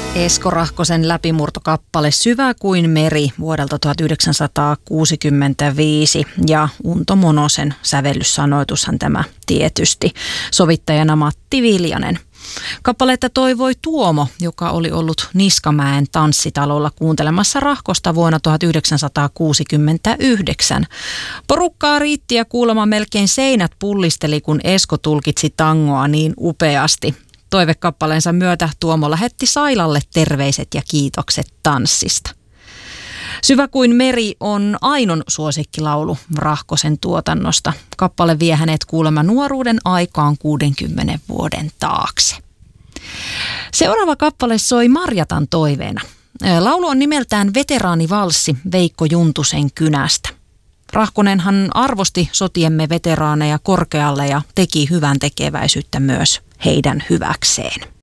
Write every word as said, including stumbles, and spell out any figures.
Esko Rahkosen läpimurtokappale Syvä kuin meri vuodelta tuhatyhdeksänsataakuusikymmentäviisi ja Unto Monosen sävellyssanoitushan tämä tietysti. Sovittajana Matti Viljanen. Kappaletta toivoi Tuomo, joka oli ollut Niskamäen tanssitalolla kuuntelemassa Rahkosta vuonna tuhatyhdeksänsataakuusikymmentäyhdeksän. Porukkaa riitti ja kuulemma melkein seinät pullisteli, kun Esko tulkitsi tangoa niin upeasti. Toivekappaleensa myötä Tuomo lähetti Sailalle terveiset ja kiitokset tanssista. Syvä kuin meri on Ainon suosikkilaulu Rahkosen tuotannosta. Kappale vie hänet kuulemma nuoruuden aikaan kuudenkymmenen vuoden taakse. Seuraava kappale soi Marjatan toiveena. Laulu on nimeltään Veteraanivalssi Veikko Juntusen kynästä. Rahkonenhan arvosti sotiemme veteraaneja korkealle ja teki hyvän tekeväisyyttä myös heidän hyväkseen.